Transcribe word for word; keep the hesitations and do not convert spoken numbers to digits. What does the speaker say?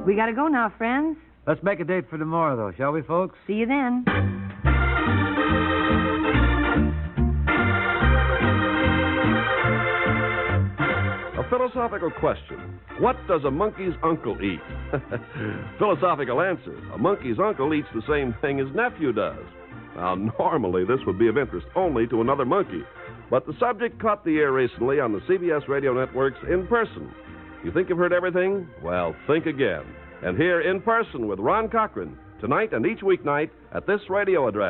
We gotta go now, friends. Let's make a date for tomorrow, though, shall we, folks? See you then. A philosophical question. What does a monkey's uncle eat? Philosophical answer. A monkey's uncle eats the same thing his nephew does. Now, normally this would be of interest only to another monkey, but the subject caught the air recently on the C B S radio networks In Person. You think you've heard everything? Well, think again. And hear In Person with Ron Cochran, tonight and each weeknight at this radio address.